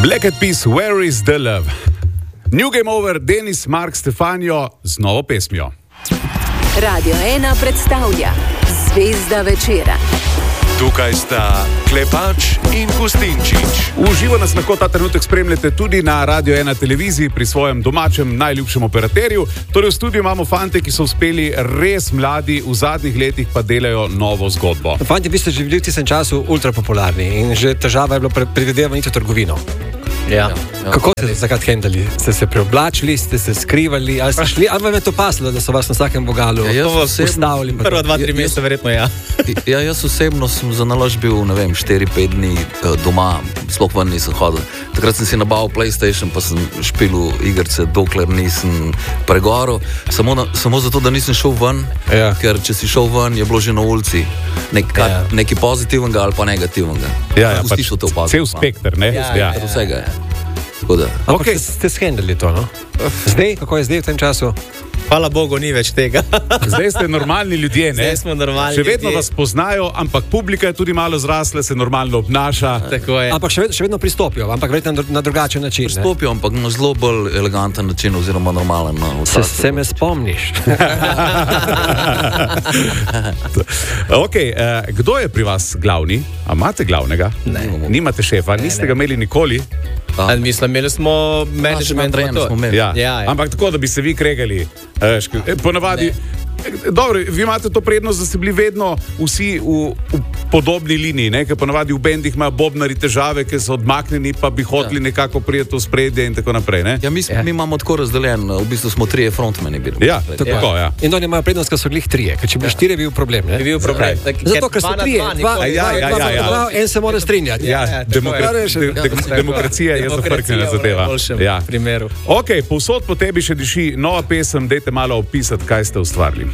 Black Eyed Peas, Where is the Love? New Game Over, Denis, Mark, Stefanijo z novo pesmijo. Radio 1 predstavlja Zvezda večera. Tukaj sta Klepač in Gustinčič. Uživo nas lahko ta trenutek spremljate tudi na Radio 1 televiziji pri svojem domačem najljubšem operaterju. Torej v studiu imamo fante, ki so uspeli res mladi, v zadnjih letih pa delajo novo zgodbo. Fanti, vi ste že bili v tistem času ultrapopularni in že težava je bilo predvidevati tržgovino. Ja. Kako ste se takrat hendali? Ste se preoblačili, ste se skrivali, ali ste šli, ali vam je to paslo, da so vas na vsakem vogalu ustavili? Prva 2-3 meseca verjetno ja. Jaz osebno sem za naložb bil, 4-5 dni doma, sploh ven nisem hodil. Takrat sem si nabavil PlayStation, pa sem špilil igrice, dokler nisem pregoril. Samo zato, da nisem šel ven, ker če si šel ven, je bilo že na ulici nekaj pozitivnega ali pa negativnega. Pač cel spekter, ne? Vsega je. Ampak ste shendali to, no? Zdaj, kako je zdaj v tem času? Hvala Bogu, ni več tega. Zdaj ste normalni ljudje, ne? Zdaj smo normalni ljudje. Še vedno ljudje. vas poznajo, ampak publika je tudi malo zrasla, se normalno obnaša. Tako je. Ampak še vedno pristopijo, ampak verjetno na drugačen način. Pristopijo, ampak na zelo bolj eleganten način oziroma normalen. Se me spomniš. Kdo je pri vas glavni? A imate glavnega? Ne. Nimate šefa, niste ga imeli nikoli? Mislim, imeli smo management. Ampak tako, da bi se vi kregali. Ponavadi, dobro, vi imate to prednost, da ste bili vedno vsi v podobni liniji, ne? Ker ponavadi v bendih imajo bobnari težave, ker so odmaknjeni, pa bi hoteli nekako prijeti v spredje in tako naprej, ne? Ja, mi imamo tako razdeljen, v bistvu smo 3 frontmeni bili. Ja, tako. In oni imajo prednost, ker so glih 3, ker če bi 4 bil problem, ne? Bi bil problem. Zato, ker so 3, en se mora strinjati. Demokracija je zafrknjena zadeva. Ja. Primeru. Ok, povsod po tebi še diši nova pesem, dajte malo opisati, kaj ste ustvarili.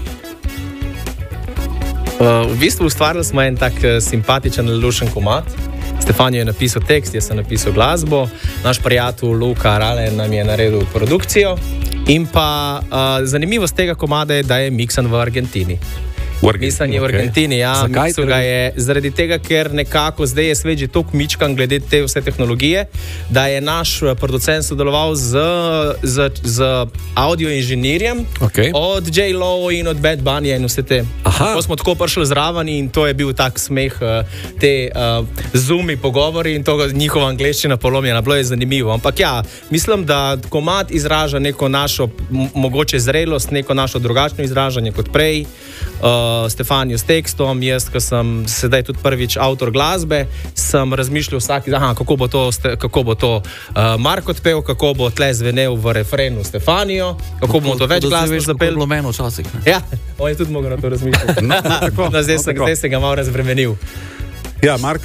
V bistvu ustvarili smo en tak simpatičen, lušen komad. Stefanijo je napisal tekst, jaz sem napisal glasbo, naš prijatelj Luka Rale nam je naredil produkcijo in pa zanimivost tega komada je, da je miksan v Argentini. Mislim, je v Argentini, ja. Miksal ga je zaradi tega, ker nekako zdaj je svet že toliko mičkan glede te vse tehnologije, da je naš producent sodeloval z audio inženirjem od J-Lo in od Bad Bunny in vse te. Ko smo tako prišli zraven in to je bil tak smeh, te zoomi pogovori in to njihova angleščina polomljena, bilo je zanimivo. Ampak ja, mislim, da komad izraža neko našo mogoče zrelost, neko našo drugačno izražanje kot prej. Stefanijo s tekstom, jaz, ko sem sedaj tudi prvič avtor glasbe, sem razmišljal kako bo to Mark odpel, kako bo tle zvenel v refrenu Stefanijo, kako bomo to več glasbe zapeli. Bilo meno včasih. Ja, on je tudi mogel na to razmišljati. Zdaj se ga malo razbremenil. Ja, Mark?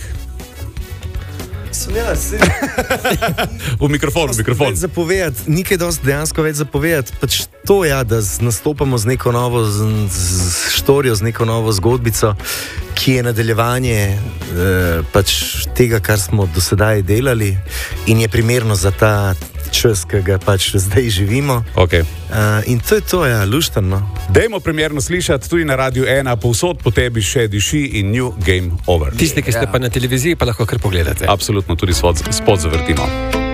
V mikrofon. Nikaj dosti dejansko več zapovedati. Pač to je, da nastopamo z neko novo štorijo, z neko novo zgodbico, ki je nadaljevanje pač tega, kar smo do sedaj delali in je primerno za ta čas, ki ga pač zdaj živimo. In to je to, ja, luštano. Dajmo primerno slišati tudi na Radio 1, povsod po tebi še diši in New Game Over. Tisti, ki ste pa na televiziji, pa lahko kar pogledate. Absolutno, tudi spod zavrtimo.